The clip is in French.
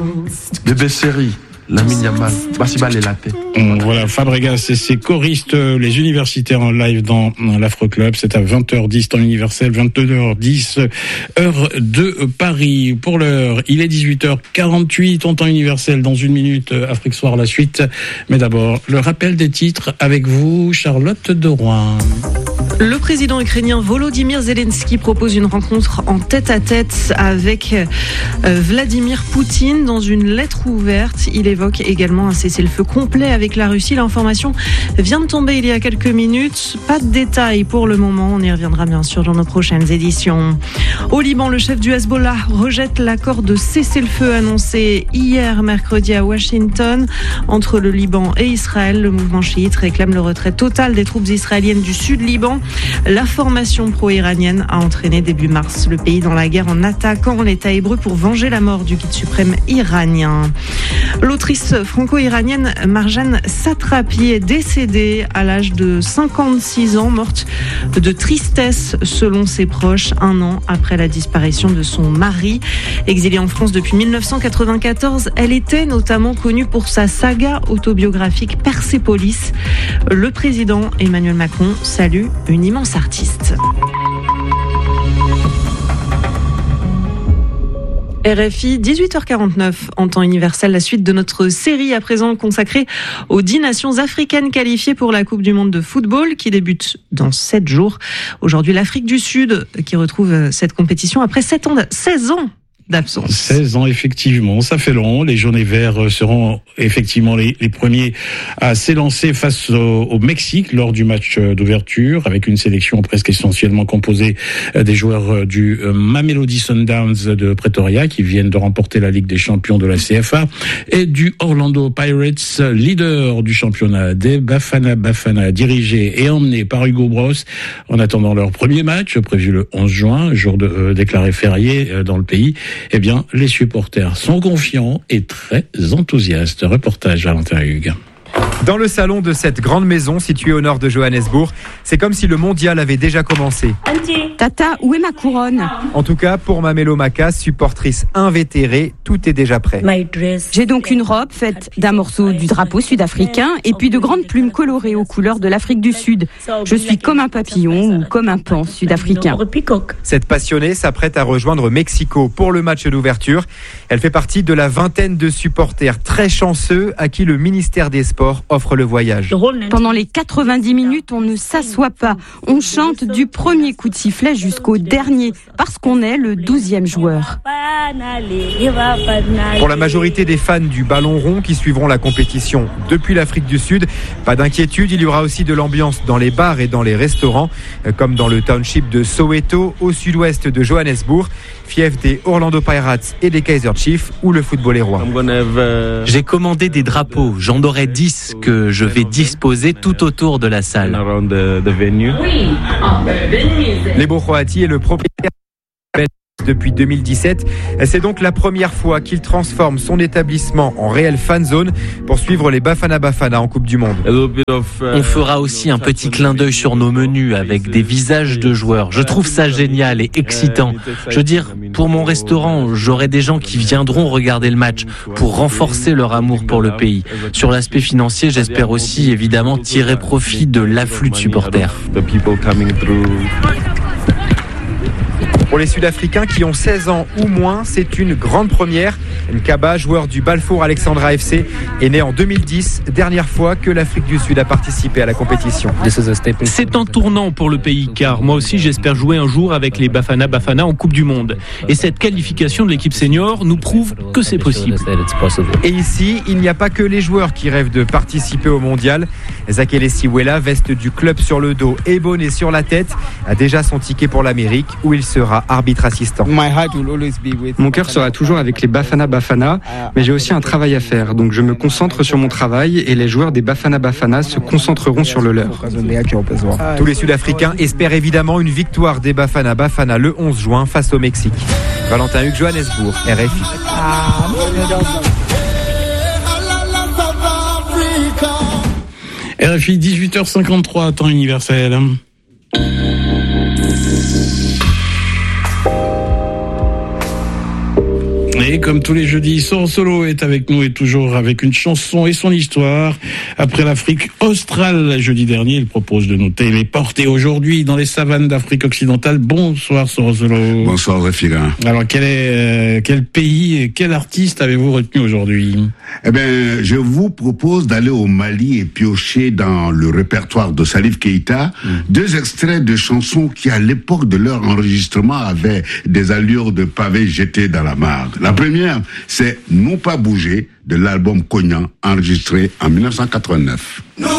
Bébé série. Lamine Yamal, Bassiba les latés. Voilà, Fabregas et ses choristes, les universitaires en live dans l'Afro Club. C'est à 20h10 temps universel, 22h10 heure de Paris. Pour l'heure, il est 18h48 en temps universel. Dans une minute, Afrique Soir, la suite. Mais d'abord, le rappel des titres avec vous, Charlotte de Rouen. Le président ukrainien Volodymyr Zelensky propose une rencontre en tête-à-tête avec Vladimir Poutine dans une lettre ouverte. Il évoque également un cessez-le-feu complet avec la Russie. L'information vient de tomber il y a quelques minutes. Pas de détails pour le moment. On y reviendra bien sûr dans nos prochaines éditions. Au Liban, le chef du Hezbollah rejette l'accord de cessez-le-feu annoncé hier mercredi à Washington entre le Liban et Israël. Le mouvement chiite réclame le retrait total des troupes israéliennes du sud Liban. La formation pro-iranienne a entraîné début mars le pays dans la guerre en attaquant l'État hébreu pour venger la mort du guide suprême iranien. L'autrice franco-iranienne Marjane Satrapi est décédée à l'âge de 56 ans, morte de tristesse selon ses proches, un an après la disparition de son mari. Exilée en France depuis 1994, elle était notamment connue pour sa saga autobiographique Persépolis. Le président Emmanuel Macron salue une immense artiste. RFI, 18h49 en temps universel, la suite de notre série à présent consacrée aux 10 nations africaines qualifiées pour la Coupe du Monde de football qui débute dans 7 jours. Aujourd'hui, l'Afrique du Sud qui retrouve cette compétition après 16 ans d'absence. 16 ans, effectivement. Ça fait long. Les jaunes et verts seront effectivement les premiers à s'élancer face au Mexique lors du match d'ouverture, avec une sélection presque essentiellement composée des joueurs du Mamelodi Sundowns de Pretoria, qui viennent de remporter la Ligue des Champions de la CFA, et du Orlando Pirates, leader du championnat des Bafana Bafana, dirigé et emmené par Hugo Bross, en attendant leur premier match, prévu le 11 juin, jour déclaré férié dans le pays. Eh bien, les supporters sont confiants et très enthousiastes. Reportage Valentin Hugues. Dans le salon de cette grande maison située au nord de Johannesburg, c'est comme si le mondial avait déjà commencé. Tata, où est ma couronne ? En tout cas, pour Mamelo Maka, supportrice invétérée, tout est déjà prêt. J'ai donc une robe faite d'un morceau du drapeau sud-africain et puis de grandes plumes colorées aux couleurs de l'Afrique du Sud. Je suis comme un papillon ou comme un paon sud-africain. Cette passionnée s'apprête à rejoindre Mexico pour le match d'ouverture. Elle fait partie de la vingtaine de supporters très chanceux à qui le ministère des Sports offre le voyage. Pendant les 90 minutes, on ne s'assoit pas. On chante du premier coup de sifflet jusqu'au dernier, parce qu'on est le 12e joueur. Pour la majorité des fans du ballon rond qui suivront la compétition depuis l'Afrique du Sud, pas d'inquiétude, il y aura aussi de l'ambiance dans les bars et dans les restaurants, comme dans le township de Soweto, au sud-ouest de Johannesburg, fief des Orlando Pirates et des Kaizer Chiefs, où le football est roi. J'ai commandé des drapeaux, j'en aurai 10 que je vais disposer tout autour de la salle. Lebo Croati est le propriétaire depuis 2017. C'est donc la première fois qu'il transforme son établissement en réelle fan zone pour suivre les Bafana Bafana en Coupe du Monde. On fera aussi un petit clin d'œil sur nos menus avec des visages de joueurs. Je trouve ça génial et excitant. Je veux dire, pour mon restaurant, j'aurai des gens qui viendront regarder le match pour renforcer leur amour pour le pays. Sur l'aspect financier, j'espère aussi évidemment tirer profit de l'afflux de supporters. Pour les Sud-Africains qui ont 16 ans ou moins, c'est une grande première. Nkaba, joueur du Balfour Alexandra FC, est né en 2010, dernière fois que l'Afrique du Sud a participé à la compétition. C'est un tournant pour le pays, car moi aussi j'espère jouer un jour avec les Bafana Bafana en Coupe du Monde. Et cette qualification de l'équipe senior nous prouve que c'est possible. Et ici, il n'y a pas que les joueurs qui rêvent de participer au mondial. Zakele Siwela, veste du club sur le dos et bonnet sur la tête, a déjà son ticket pour l'Amérique, où il sera arbitre assistant. Mon cœur sera toujours avec les Bafana Bafana, mais j'ai aussi un travail à faire. Donc je me concentre sur mon travail et les joueurs des Bafana Bafana se concentreront sur le leur. Tous les Sud-Africains espèrent évidemment une victoire des Bafana Bafana le 11 juin face au Mexique. Valentin Hugues, Johannesburg, RFI. RFI, 18h53, temps universel. Et comme tous les jeudis, Soro Solo est avec nous et toujours avec une chanson et son histoire. Après l'Afrique australe, jeudi dernier, il propose de nous téléporter aujourd'hui dans les savanes d'Afrique occidentale. Bonsoir Soro Solo. Bonsoir Zéphirin. Alors quel pays et quel artiste avez-vous retenu aujourd'hui? Eh bien, je vous propose d'aller au Mali et piocher dans le répertoire de Salif Keïta 2 extraits de chansons qui, à l'époque de leur enregistrement, avaient des allures de pavés jetés dans la mare. La première, c'est Non pas bouger de l'album Cognac, enregistré en 1989.